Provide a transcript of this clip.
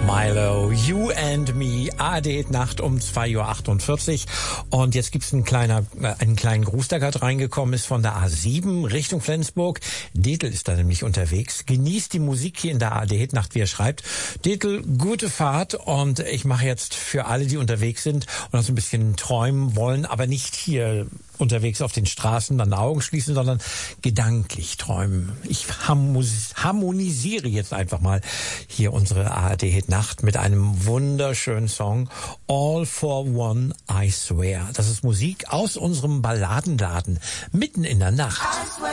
Milo, You and Me, ARD Nacht um 2:48 Uhr. Und jetzt gibt's einen kleinen Gruß, der gerade reingekommen ist von der A7 Richtung Flensburg. Detel ist da nämlich unterwegs. Genießt die Musik hier in der ARD Nacht, wie er schreibt. Detel, gute Fahrt. Und ich mache jetzt für alle, die unterwegs sind und noch so ein bisschen träumen wollen, aber nicht hier unterwegs auf den Straßen dann Augen schließen, sondern gedanklich träumen. Ich harmonisiere jetzt einfach mal hier unsere ARD Nacht mit einem wunderschönen Song, All for One, I Swear. Das ist Musik aus unserem Balladenladen mitten in der Nacht.